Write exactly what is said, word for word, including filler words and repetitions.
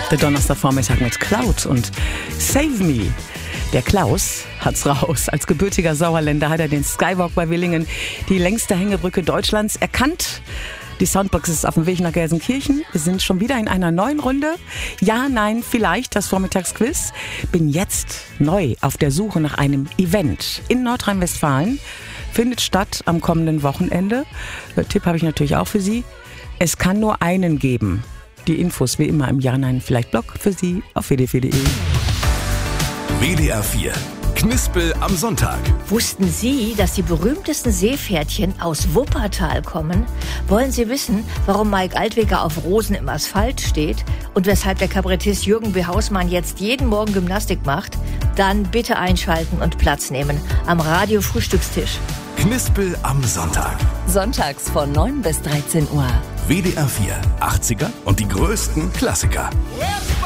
Der Donnerstagvormittag mit Cloud und Save Me. Der Klaus hat's raus. Als gebürtiger Sauerländer hat er den Skywalk bei Willingen, die längste Hängebrücke Deutschlands, erkannt. Die Soundbox ist auf dem Weg nach Gelsenkirchen. Wir sind schon wieder in einer neuen Runde. Ja, nein, vielleicht das Vormittagsquiz. Bin jetzt neu auf der Suche nach einem Event in Nordrhein-Westfalen. Findet statt am kommenden Wochenende. Tipp habe ich natürlich auch für Sie. Es kann nur einen geben. Die Infos wie immer im Ja, nein, vielleicht Blog für Sie auf w d f punkt d e. W D R vier. Knispel am Sonntag. Wussten Sie, dass die berühmtesten Seepferdchen aus Wuppertal kommen? Wollen Sie wissen, warum Mike Altweger auf Rosen im Asphalt steht und weshalb der Kabarettist Jürgen B. Hausmann jetzt jeden Morgen Gymnastik macht? Dann bitte einschalten und Platz nehmen am Radio-Frühstückstisch. Knispel am Sonntag. Sonntags von neun bis dreizehn Uhr. W D R vier. achtziger und die größten Klassiker.